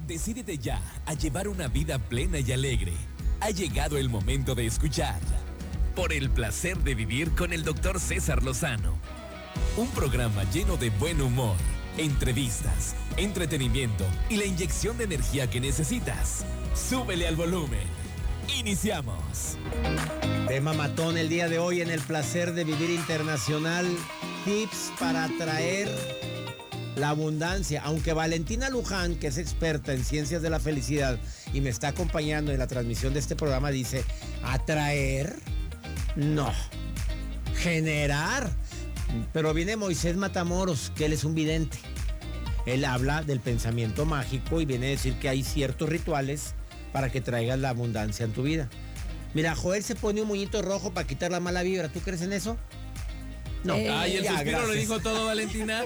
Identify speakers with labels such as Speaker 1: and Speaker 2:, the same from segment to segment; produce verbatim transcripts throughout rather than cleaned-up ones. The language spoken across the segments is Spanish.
Speaker 1: Decídete ya a llevar una vida plena y alegre. Ha llegado el momento de escuchar Por el placer de vivir con el doctor César Lozano. Un programa lleno de buen humor, entrevistas, entretenimiento y la inyección de energía que necesitas. Súbele al volumen. Iniciamos.
Speaker 2: Tema matón el día de hoy en el placer de vivir internacional. Tips para atraer la abundancia. Aunque Valentina Luján, que es experta en ciencias de la felicidad y me está acompañando en la transmisión de este programa, dice: atraer, no, generar. Pero viene Moisés Matamoros, que él es un vidente. Él habla del pensamiento mágico y viene a decir que hay ciertos rituales para que traigas la abundancia en tu vida. Mira, Joel se pone un moñito rojo para quitar la mala vibra. ¿Tú crees en eso? No.
Speaker 3: Eh, Ay, el
Speaker 2: ya,
Speaker 3: suspiro
Speaker 2: gracias.
Speaker 3: lo dijo todo, Valentina.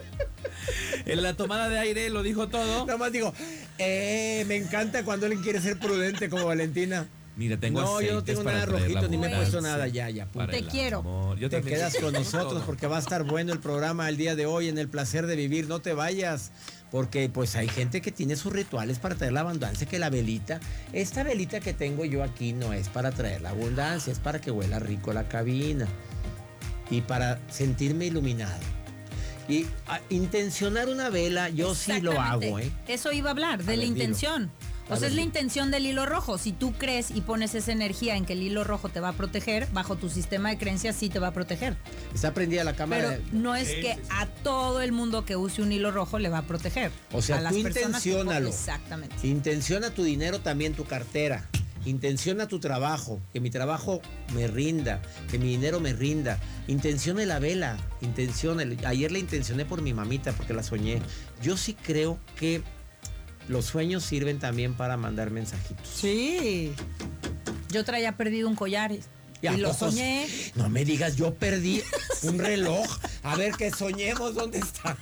Speaker 3: En la tomada de aire lo dijo todo.
Speaker 2: Nada más digo, eh, me encanta cuando alguien quiere ser prudente como Valentina.
Speaker 3: Mira, tengo
Speaker 2: No, yo no tengo nada rojito, ni me he puesto nada. Ya, ya, punto.
Speaker 4: Te quiero.
Speaker 3: Yo
Speaker 2: Te
Speaker 3: también.
Speaker 2: quedas con nosotros porque va a estar bueno el programa el día de hoy en el placer de vivir. No te vayas, porque pues hay gente que tiene sus rituales para traer la abundancia, que la velita, esta velita que tengo yo aquí no es para traer la abundancia, es para que huela rico la cabina y para sentirme iluminado. Y a, intencionar una vela, yo sí lo hago, ¿eh?
Speaker 4: Eso iba a hablar, de
Speaker 2: A
Speaker 4: la
Speaker 2: ver, dilo.
Speaker 4: intención. O
Speaker 2: A
Speaker 4: sea,
Speaker 2: ver,
Speaker 4: es la
Speaker 2: dilo.
Speaker 4: intención del hilo rojo. Si tú crees y pones esa energía en que el hilo rojo te va a proteger, bajo tu sistema de creencias sí te va a proteger.
Speaker 2: Está prendida la cámara.
Speaker 4: Pero no es que a todo el mundo que use un hilo rojo le va a proteger.
Speaker 2: O sea,
Speaker 4: a las
Speaker 2: tú
Speaker 4: personas que-
Speaker 2: intenciónalo.
Speaker 4: Exactamente.
Speaker 2: Intenciona tu dinero, también tu cartera. Intenciona tu trabajo, que mi trabajo me rinda, que mi dinero me rinda. Intencione la vela, intencione. Ayer la intencioné por mi mamita porque la soñé. Yo sí creo que los sueños sirven también para mandar mensajitos.
Speaker 4: Sí. Yo traía perdido un collar y,
Speaker 2: ¿Y a
Speaker 4: y lo
Speaker 2: poco?
Speaker 4: soñé.
Speaker 2: No me digas, yo perdí un reloj. A ver, que soñemos, ¿dónde está?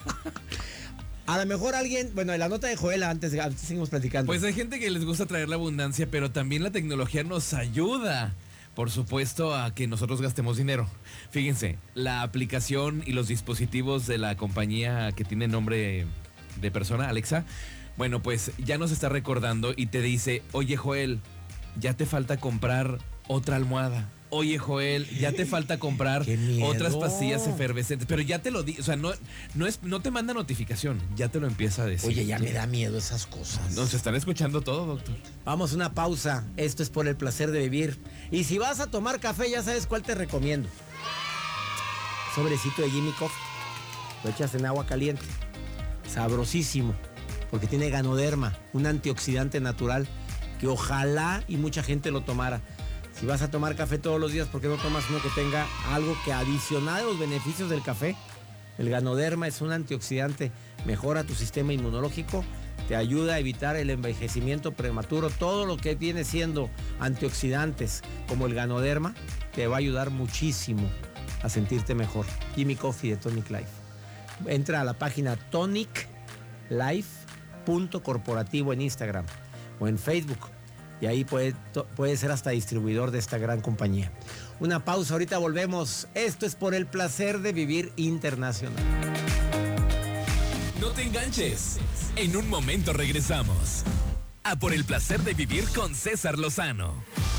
Speaker 2: A lo mejor alguien, bueno, en la nota de Joel, antes, antes seguimos platicando.
Speaker 3: Pues hay gente que les gusta traer la abundancia, pero también la tecnología nos ayuda, por supuesto, a que nosotros gastemos dinero. Fíjense, la aplicación y los dispositivos de la compañía que tiene nombre de persona, Alexa, bueno, pues ya nos está recordando y te dice: oye, Joel, ya te falta comprar otra almohada. Oye, Joel, ya te falta comprar
Speaker 2: ¡Qué miedo!
Speaker 3: otras pastillas efervescentes. Pero ya te lo di, o sea, no, no, es, no te manda notificación, ya te lo empieza a decir.
Speaker 2: Oye, ya me da miedo esas cosas.
Speaker 3: Nos están escuchando todo, doctor.
Speaker 2: Vamos a una pausa. Esto es por el placer de vivir. Y si vas a tomar café, ya sabes cuál te recomiendo. Sobrecito de Jimmy Coffee. Lo echas en agua caliente. Sabrosísimo. Porque tiene ganoderma, un antioxidante natural que ojalá y mucha gente lo tomara. Si vas a tomar café todos los días, ¿por qué no tomas uno que tenga algo que adicional a los beneficios del café? El ganoderma es un antioxidante, mejora tu sistema inmunológico, te ayuda a evitar el envejecimiento prematuro. Todo lo que viene siendo antioxidantes como el ganoderma te va a ayudar muchísimo a sentirte mejor. Jimmy Coffee de Tonic Life. Entra a la página tonic life punto corporativo en Instagram o en Facebook. Y ahí puede, to, puede ser hasta distribuidor de esta gran compañía. Una pausa, ahorita volvemos. Esto es por el placer de vivir internacional.
Speaker 1: No te enganches. En un momento regresamos. A Por el placer de vivir con César Lozano.